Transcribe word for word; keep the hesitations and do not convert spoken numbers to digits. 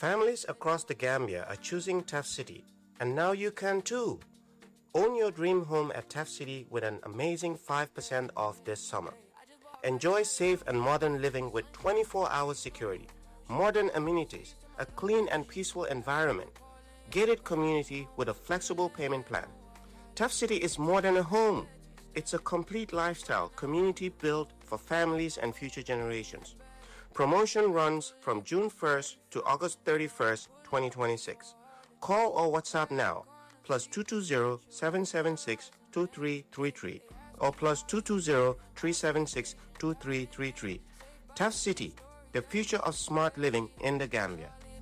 Families across the Gambia are choosing Taft City, and now you can too. Own your dream home at Taft City with an amazing five percent off this summer. Enjoy safe and modern living with twenty-four hour security, modern amenities, a clean and peaceful environment, gated community with a flexible payment plan. Taft City is more than a home. It's a complete lifestyle community built for families and future generations. Promotion runs from June first to August thirty-first, twenty twenty-six. Call or WhatsApp now, plus two two zero, seven seven six, two three three three or plus two two zero, three seven six, two three three three. Taft City, the future of smart living in the Gambia.